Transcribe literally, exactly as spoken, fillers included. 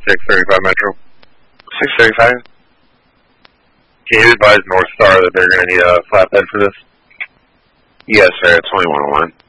six thirty-five Metro. six thirty-five? Can you advise North Star that they're going to need a flatbed for this? Yes, sir. It's twenty-one oh one.